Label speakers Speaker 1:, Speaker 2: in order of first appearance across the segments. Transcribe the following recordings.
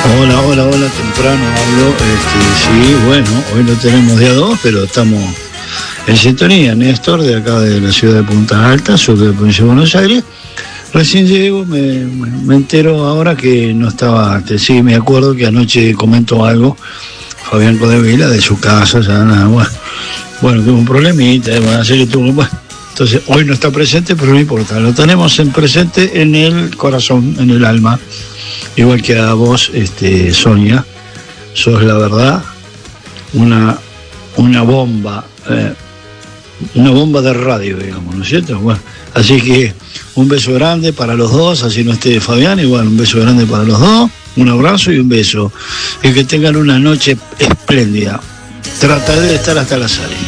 Speaker 1: Hola, temprano hablo. Sí, bueno, hoy no tenemos día 2, pero estamos en sintonía. Néstor, de acá de la ciudad de Punta Alta, sur de la provincia de Buenos Aires. Recién llego, me entero ahora que no estaba. Sí, me acuerdo que anoche comentó algo Fabián Codevila de su casa, ya nada, bueno, tuvo un problemita, así que tuvo, bueno. Entonces, hoy no está presente, pero no importa, lo tenemos en presente en el corazón, en el alma. Igual que a vos, Sonia, sos la verdad una bomba de radio, digamos, ¿no es cierto? Bueno, así que un beso grande para los dos, así no esté Fabián, igual un beso grande para los dos, un abrazo y un beso, y que tengan una noche espléndida. Trataré de estar hasta las 6.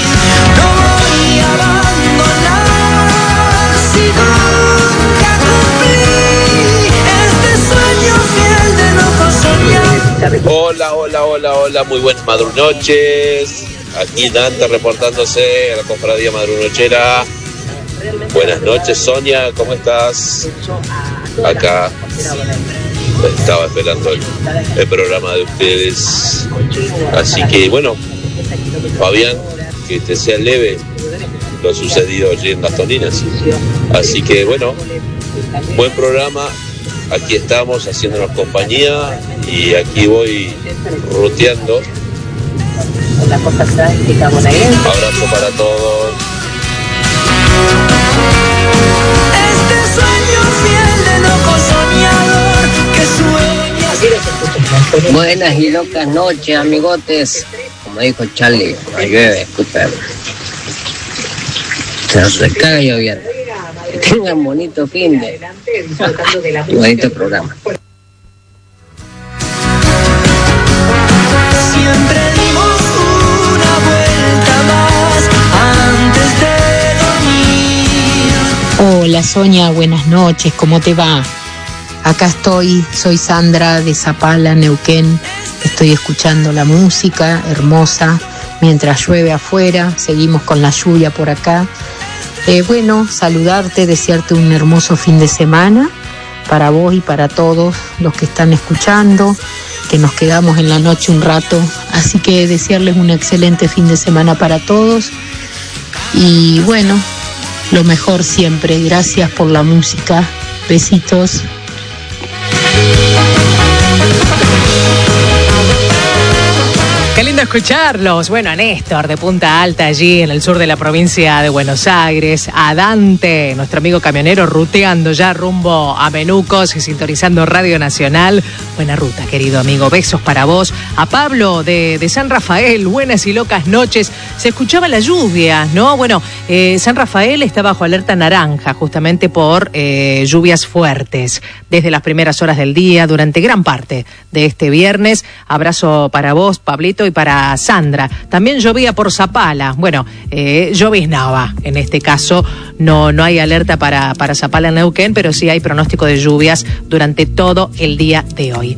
Speaker 2: Hola, muy buenas madrunoches. Aquí Dante reportándose a la cofradía madrunochera. Buenas noches, Sonia, ¿cómo estás? Acá estaba esperando el programa de ustedes. Así que bueno, Fabián, que te sea leve lo sucedido allí en Las Toninas. Así que bueno, buen programa. Aquí estamos haciéndonos compañía y aquí voy ruteando. Abrazo para todos.
Speaker 3: Buenas y locas noches, amigotes. Como dijo Charlie, no llueve, escucha. Se caga lloviendo. Que tengan bonito fin de bonito programa.
Speaker 4: Siempre dimos una vuelta más antes de dormir.
Speaker 5: Hola Sonia, buenas noches, ¿cómo te va? Acá estoy, soy Sandra de Zapala, Neuquén. Estoy escuchando la música hermosa mientras llueve afuera. Seguimos con la lluvia por acá. Bueno, saludarte, desearte un hermoso fin de semana para vos y para todos los que están escuchando, que nos quedamos en la noche un rato, así que desearles un excelente fin de semana para todos y bueno, lo mejor siempre. Gracias por la música, besitos.
Speaker 6: Qué lindo escucharlos. Bueno, a Néstor de Punta Alta, allí en el sur de la provincia de Buenos Aires. A Dante, nuestro amigo camionero, ruteando ya rumbo a Menucos y sintonizando Radio Nacional. Buena ruta, querido amigo. Besos para vos. A Pablo de San Rafael, buenas y locas noches. Se escuchaba la lluvia, ¿no? Bueno, San Rafael está bajo alerta naranja, justamente por lluvias fuertes. Desde las primeras horas del día, durante gran parte de este viernes. Abrazo para vos, Pablito, y para Sandra. También llovía por Zapala. Bueno, lloviznaba. En este caso no hay alerta para Zapala en Neuquén, pero sí hay pronóstico de lluvias durante todo el día de hoy.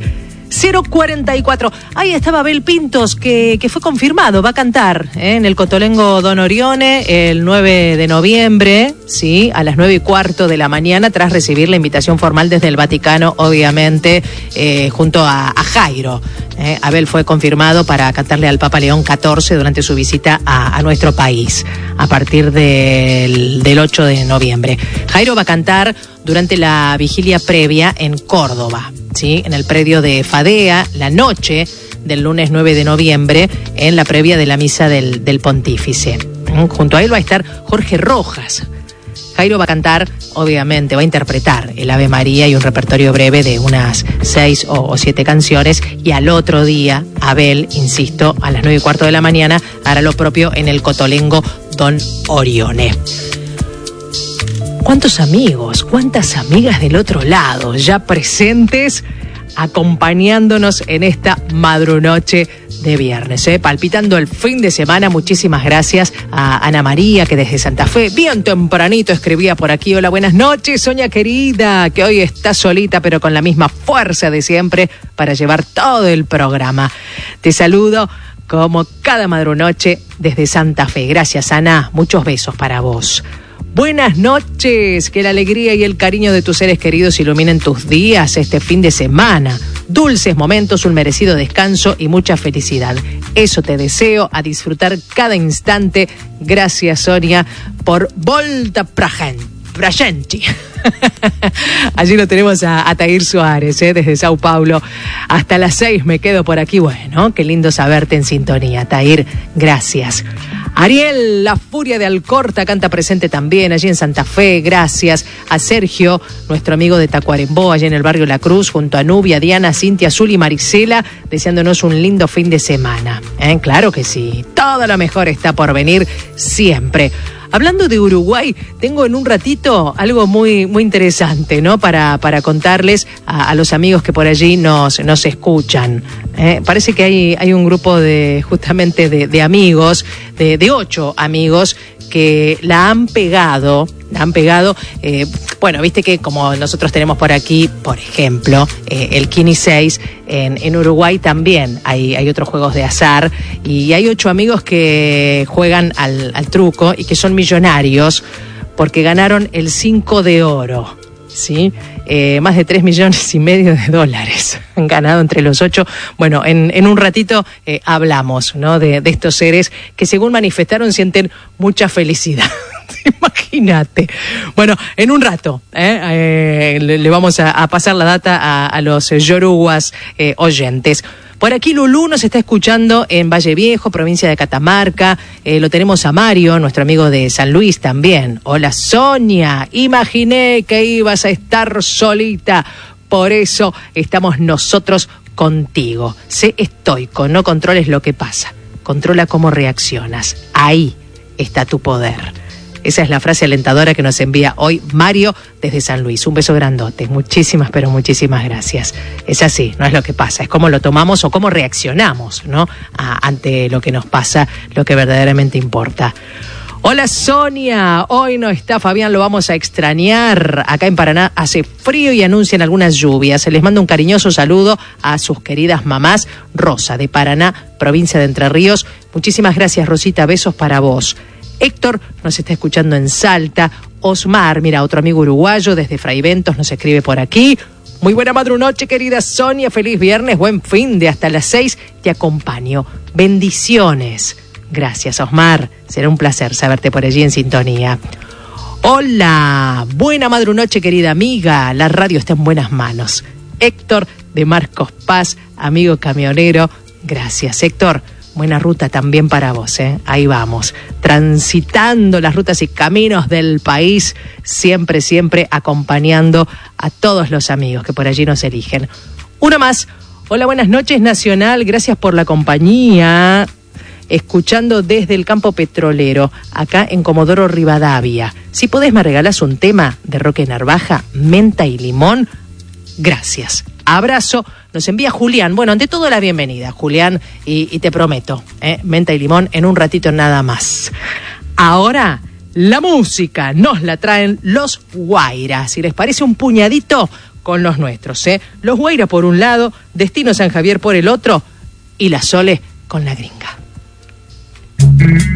Speaker 6: 044. Ahí estaba Abel Pintos, que fue confirmado, va a cantar en el Cotolengo Don Orione el 9 de noviembre, ¿sí? A las 9:15 de la mañana, tras recibir la invitación formal desde el Vaticano, obviamente, junto a Jairo. Abel fue confirmado para cantarle al Papa León XIV durante su visita a nuestro país, a partir del 8 de noviembre. Jairo va a cantar durante la vigilia previa en Córdoba, ¿sí? En el predio de Fadea, la noche del lunes 9 de noviembre, en la previa de la misa del Pontífice. Junto a él va a estar Jorge Rojas. Jairo va a cantar, obviamente, va a interpretar el Ave María y un repertorio breve de unas 6 o 7 canciones. Y al otro día, Abel, insisto, a las 9:15 de la mañana, hará lo propio en el Cotolengo Don Orione. ¿Cuántos amigos, cuántas amigas del otro lado ya presentes, acompañándonos en esta madrunoche de viernes, palpitando el fin de semana? Muchísimas gracias a Ana María, que desde Santa Fe, bien tempranito, escribía por aquí: hola, buenas noches, Sonia querida, que hoy está solita, pero con la misma fuerza de siempre para llevar todo el programa. Te saludo como cada madrunoche desde Santa Fe. Gracias, Ana, muchos besos para vos. Buenas noches, que la alegría y el cariño de tus seres queridos iluminen tus días este fin de semana. Dulces momentos, un merecido descanso y mucha felicidad. Eso te deseo, a disfrutar cada instante. Gracias, Sonia, por Volta Pragenti. Allí lo tenemos a Tair Suárez, desde Sao Paulo. Hasta las 6 me quedo por aquí. Bueno, qué lindo saberte en sintonía, Tair. Gracias. Ariel, la furia de Alcorta, canta presente también allí en Santa Fe. Gracias a Sergio, nuestro amigo de Tacuarembó, allí en el barrio La Cruz, junto a Nubia, Diana, Cintia, Azul y Marisela, deseándonos un lindo fin de semana. Claro que sí, todo lo mejor está por venir siempre. Hablando de Uruguay, tengo en un ratito algo muy interesante, ¿no? Para contarles a los amigos que por allí nos escuchan. Parece que hay un grupo de amigos, de 8 amigos que la han pegado. Bueno, viste que como nosotros tenemos por aquí, por ejemplo, el Kini 6, en Uruguay también hay otros juegos de azar, y hay 8 amigos que juegan al truco y que son millonarios porque ganaron el 5 de oro, ¿sí? Más de 3,5 millones de dólares han ganado entre los 8. Bueno, en un ratito hablamos, ¿no? de estos seres que, según manifestaron, sienten mucha felicidad. Imagínate. Bueno, en un rato le vamos a pasar la data a los yoruguas oyentes. Por aquí Lulú nos está escuchando en Valle Viejo, provincia de Catamarca. Lo tenemos a Mario, nuestro amigo de San Luis también. Hola Sonia, imaginé que ibas a estar solita, por eso estamos nosotros contigo. Sé estoico, no controles lo que pasa, controla cómo reaccionas. Ahí está tu poder. Esa es la frase alentadora que nos envía hoy Mario desde San Luis. Un beso grandote. Muchísimas, pero muchísimas gracias. Es así, no es lo que pasa, es cómo lo tomamos o cómo reaccionamos, ¿no? Ante lo que nos pasa, lo que verdaderamente importa. Hola Sonia, hoy no está Fabián, lo vamos a extrañar. Acá en Paraná hace frío y anuncian algunas lluvias. Les mando un cariñoso saludo a sus queridas mamás. Rosa de Paraná, provincia de Entre Ríos. Muchísimas gracias, Rosita, besos para vos. Héctor nos está escuchando en Salta. Osmar, mira, otro amigo uruguayo desde Fraiventos nos escribe por aquí. Muy buena madrunoche, querida Sonia. Feliz viernes, buen fin de hasta las 6. Te acompaño. Bendiciones. Gracias, Osmar. Será un placer saberte por allí en sintonía. Hola, buena madrunoche, querida amiga. La radio está en buenas manos. Héctor de Marcos Paz, amigo camionero. Gracias, Héctor. Buena ruta también para vos, Ahí vamos, transitando las rutas y caminos del país, siempre acompañando a todos los amigos que por allí nos eligen. Una más. Hola, buenas noches, Nacional. Gracias por la compañía. Escuchando desde el campo petrolero, acá en Comodoro Rivadavia. Si podés, me regalás un tema de Roque Narvaja, Menta y Limón. Gracias. Abrazo. Nos envía Julián. Bueno, ante todo la bienvenida, Julián, y te prometo, Menta y Limón en un ratito nada más. Ahora, la música nos la traen los Guairas. Si les parece, un puñadito con los nuestros, Los Guairas por un lado, Destino San Javier por el otro, y la Sole con la gringa.